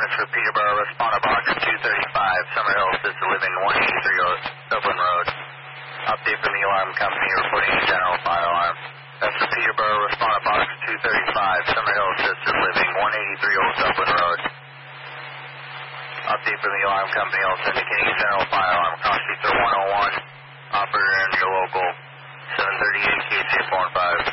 That's for Peterborough, responder box 235, Summerhill, assisted living 183 Dublin Road. Update from the alarm company reporting a general fire alarm. That's for Peterborough, responder box 235, Summerhill, assisted living 183 Dublin Road. Update from the alarm company also indicating a general fire alarm across Sector 101, operator in your local 738 KC 415.